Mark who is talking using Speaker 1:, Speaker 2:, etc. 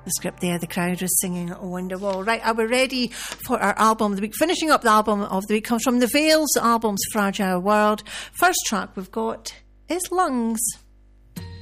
Speaker 1: the script there, the crowd was singing at Wonderwall. Right, are we ready for our album of the week? Finishing up the album of the week comes from The Veils, the album's Fragile World. First track we've got is Lungs.